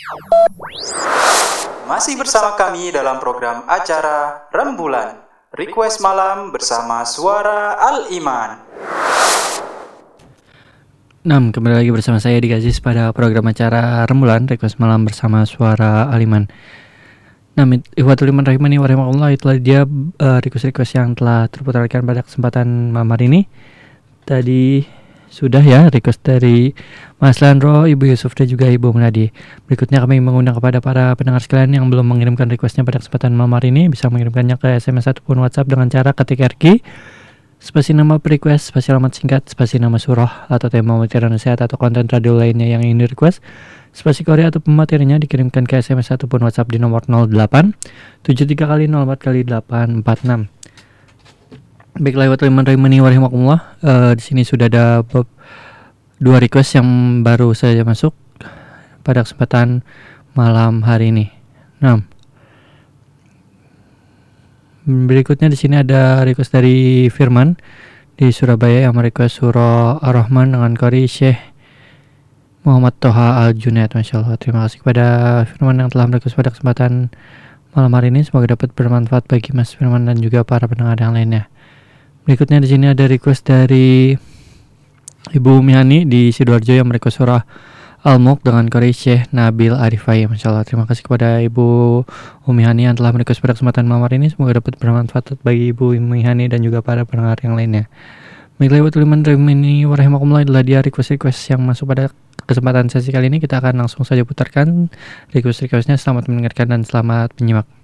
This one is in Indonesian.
Masih bersama kami dalam program acara Rembulan Request Malam bersama Suara Al-Iman. Kembali lagi bersama saya di Gazis pada program acara Rembulan Request Malam bersama Suara Al-Iman. Ikhwatul iman rahimani wa rahimakumullah, itulah dia request-request yang telah terputarkan pada kesempatan malam hari ini. Tadi sudah ya request dari Mas Landro, Ibu Yusuf dan juga Ibu Meladi. Berikutnya kami mengundang kepada para pendengar sekalian yang belum mengirimkan requestnya pada kesempatan malam hari ini, bisa mengirimkannya ke SMS ataupun WhatsApp dengan cara ketik RQ spasi nama request, spasi alamat singkat, spasi nama surah atau tema materi nasihat atau konten radio lainnya yang ingin di request, spasi Korea atau pematerinya dikirimkan ke SMS ataupun WhatsApp di nomor 08 73 kali 04 kali 846. Baiklah, wa rahimani wa rahimakumullah. Di sini sudah ada 2 request yang baru saja masuk pada kesempatan malam hari ini. Berikutnya di sini ada request dari Firman di Surabaya yang merequest surah Ar-Rahman dengan qori Syekh Muhammad Toha Al-Junaid. Masya Allah, terima kasih kepada Firman yang telah merequest pada kesempatan malam hari ini. Semoga dapat bermanfaat bagi Mas Firman dan juga para pendengar yang lainnya. Berikutnya di sini ada request dari Ibu Mihani di Sidoarjo yang merequest surah Al-Mulk dengan qori Syekh Nabil Arifai. Masya Allah, terima kasih kepada Ibu Umihani yang telah merequest pada kesempatan malam hari ini. Semoga dapat bermanfaat bagi Ibu Umihani dan juga para pendengar yang lainnya. Baiklah, wa rahimani wa rahimakumullah, adalah dia request-request yang masuk pada kesempatan sesi kali ini. Kita akan langsung saja putarkan request-requestnya. Selamat mendengarkan dan selamat menyimak.